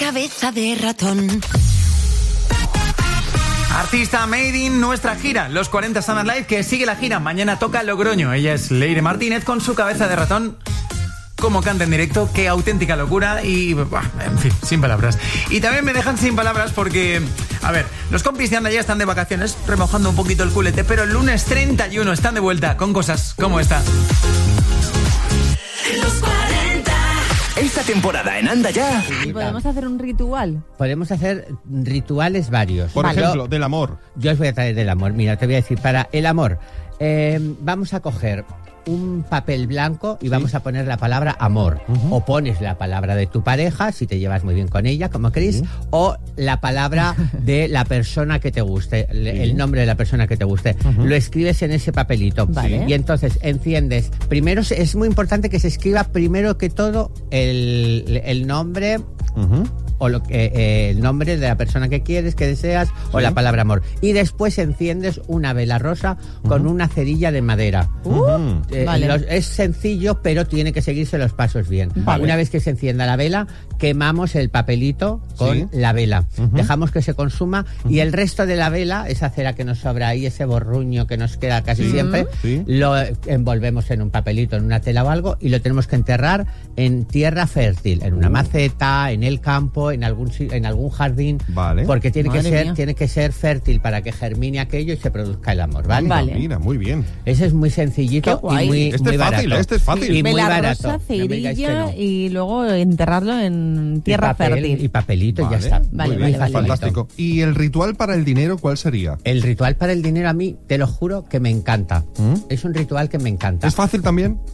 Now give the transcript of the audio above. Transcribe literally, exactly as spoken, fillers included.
cabeza de ratón. Artista Made in nuestra gira, los cuarenta Summer Live, que sigue la gira. Mañana toca Logroño. Ella es Leire Martínez con su cabeza de ratón. Cómo canta en directo, qué auténtica locura y, bah, en fin, sin palabras. Y también me dejan sin palabras porque, a ver, los compis de Anda ya están de vacaciones, remojando un poquito el culete, pero el lunes treinta y uno están de vuelta con cosas como esta. Los cuarenta. Esta temporada en Anda Ya. ¿Y podemos hacer un ritual? Podemos hacer rituales varios. Por Vale. ejemplo, del amor. Yo os voy a traer del amor. Mira, te voy a decir, para el amor, eh, vamos a coger un papel blanco y sí. vamos a poner la palabra amor. Uh-huh. O pones la palabra de tu pareja, si te llevas muy bien con ella, como Chris, sí. o la palabra de la persona que te guste, sí. el nombre de la persona que te guste. Uh-huh. Lo escribes en ese papelito. Vale. Y entonces enciendes. Primero, es muy importante que se escriba primero que todo el, el nombre... Uh-huh. o lo que, eh, el nombre de la persona que quieres, que deseas, sí. o la palabra amor. Y después enciendes una vela rosa uh-huh. con una cerilla de madera. Uh, eh, vale. los, es sencillo, pero tiene que seguirse los pasos bien. Vale. Una vez que se encienda la vela, quemamos el papelito con sí. la vela. Uh-huh. Dejamos que se consuma uh-huh. y el resto de la vela, esa cera que nos sobra ahí, ese borruño que nos queda casi sí. siempre, sí. lo envolvemos en un papelito, en una tela o algo, y lo tenemos que enterrar en tierra fértil, en una uh. maceta, en el campo, en algún en algún jardín, vale. porque tiene Madre que ser mía. tiene que ser fértil para que germine aquello y se produzca el amor, ¿vale? Vale. Mira, muy bien. Ese es muy sencillito y muy, este muy es fácil, barato. este es fácil. Y muy Vela barato. rosa, No me digáis que cerilla no. y luego enterrarlo en tierra y papel, fértil. Y papelito, vale. y ya está. Vale, muy vale, bien, vale, fantástico. ¿Y el ritual para el dinero cuál sería? El ritual para el dinero a mí, te lo juro, que me encanta. ¿Mm? Es un ritual que me encanta. ¿Es fácil también?